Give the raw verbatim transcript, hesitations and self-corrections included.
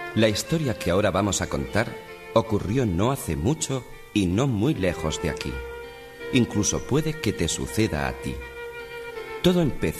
La historia que ahora vamos a contar ocurrió no hace mucho y no muy lejos de aquí. Incluso puede que te suceda a ti. Todo empezó